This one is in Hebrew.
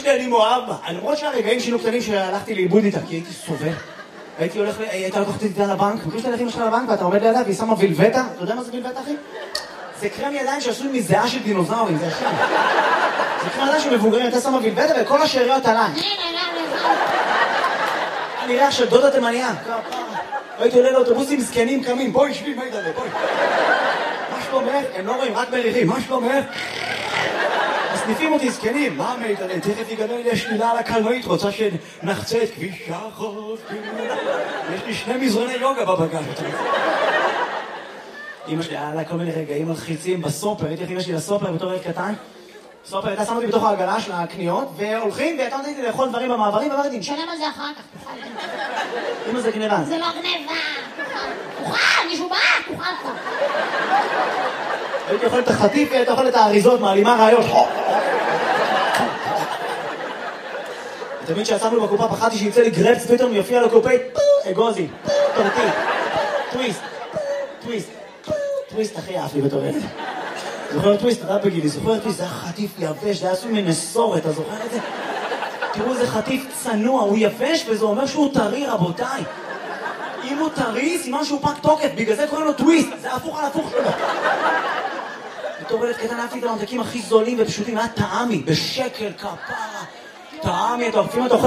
שלי, אני מאוהב בה. למרות שהרגעים שינו קטנים שהלכתי לאיבוד איתה, כי הייתי סובל. הייתה לקחת איתה לבנק, מכיר שאתה הולך עם שלך לבנק ואתה עומד לידה והיא שמה וילבטה? אתה יודע מה זה וילבטה, אחי? זה קרם ידיים שעשוי מזיעה של דינוזאורים, זה השם. זה קרם ידיים של מבוגרים, אתה שמה וילבטה וכל השאריות עליי. אני ריח של דודה תימניה. הייתי עולה לאוטובוסים זקנים קמים, בואי שבי, מה ידעלה, בואי. מה שלומך? הם לא רואים, רק מריחים, מה שלומך? מסניפים אותי זקנים, מה מידעלה? תכף יגלה לי השלילה על הקלנועית, רוצה שנחצה את כביש החוף. יש לי 2 מזרוני יוגה בבגז. אמא שלי, היה לה כל מיני רגעים מלחיצים בסופר, הייתי הכי אמא שלי לסופר בתור ילד קטן. סופר, הייתה שמה אותי בתוך העגלה של הקניות, והולכים, והייתה נותנת לי לאכול דברים במעברים, ואמרתי, נשלם על זה אחר כך, תוכל. אמא, זה גניבה. זה לא גניבה, תוכל, מישהו בא, תוכל פה. הייתי אוכל את החטיף, והייתי אוכל את האריזות, מעלימה רעיות. תמיד שיצאנו בקופה, פחדתי שיצא לי גרפס, פתאום יופיע לקופאית, אגוזי, תורתי, טוויסט, טוויסט, טוויסט, הכי אהב לי בתור ילד. זוכר טוויסט, אתה בגילי, זוכר טוויסט, זה היה חטיף יבש, זה היה עשוי מנסורת, אתה זוכר את זה? תראו, זה חטיף צנוע, הוא יבש וזה אומר שהוא טרי, רבותיי. אם הוא טרי, סימן שהוא פג תוקף, בגלל זה קוראים לו טוויסט, זה הפוך על הפוך שלו. בתור ילד קטן אהבתי את הממתקים הכי זולים ופשוטים, היה טעמי, בשקל, כפרה. טעמי, אתה אוכפים אותו